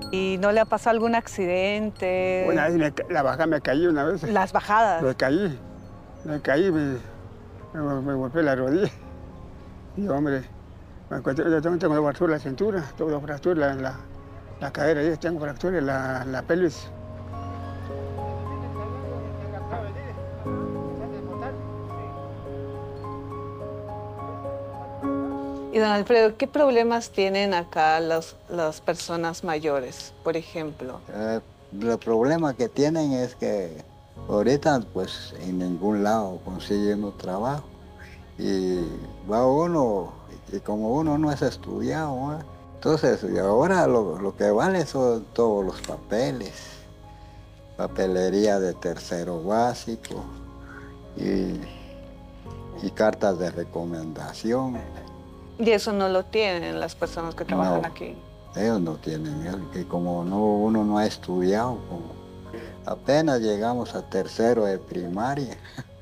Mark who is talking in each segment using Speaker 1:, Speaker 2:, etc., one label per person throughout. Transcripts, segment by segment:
Speaker 1: ¿Y no le ha pasado algún accidente?
Speaker 2: Una vez la bajada me caí una vez.
Speaker 1: Las bajadas.
Speaker 2: Me caí, me golpeé la rodilla. Y hombre, yo tengo fractura en la cintura, tengo fractura en la cadera, ahí tengo fractura en la pelvis.
Speaker 1: Y don Alfredo, ¿qué problemas tienen acá las personas mayores, por ejemplo?
Speaker 3: El problema que tienen es que ahorita pues en ningún lado consiguen un trabajo y va uno, y como uno no es estudiado, ¿va? Entonces y ahora lo que vale son todos los papeles, papelería de tercero básico y, y cartas de recomendación.
Speaker 1: Y eso no lo tienen las personas que trabajan
Speaker 3: No,
Speaker 1: aquí.
Speaker 3: ellos no tienen, que como uno no ha estudiado, como apenas llegamos a tercero de primaria.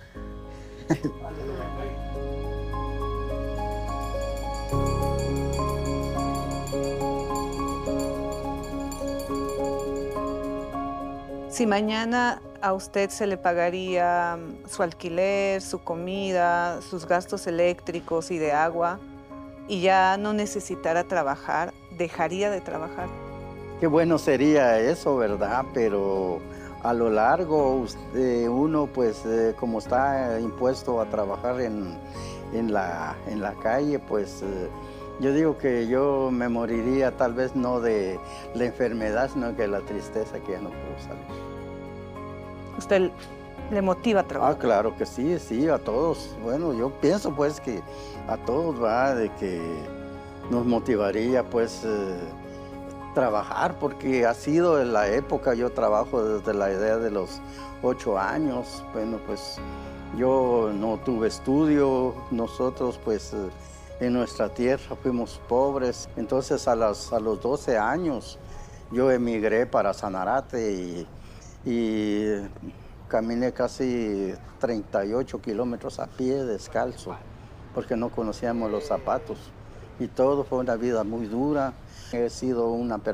Speaker 1: Si mañana a usted se le pagaría su alquiler, su comida, sus gastos eléctricos y de agua, y ya no necesitara trabajar, ¿dejaría de trabajar?
Speaker 4: Qué bueno sería eso, ¿verdad? Pero a lo largo uno, pues como está impuesto a trabajar en la calle, pues yo digo que yo me moriría tal vez no de la enfermedad, sino que de la tristeza que ya no puedo salir.
Speaker 1: ¿Usted le motiva a trabajar?
Speaker 4: Ah, claro que sí, sí, a todos. Bueno, yo pienso pues que a todos va de que nos motivaría pues trabajar, porque ha sido en la época, yo trabajo desde la idea de los 8 años. Bueno, pues yo no tuve estudio, nosotros pues en nuestra tierra fuimos pobres. Entonces a los 12 años yo emigré para Sanarate y caminé casi 38 kilómetros a pie descalzo, porque no conocíamos los zapatos. Y todo fue una vida muy dura. He sido una persona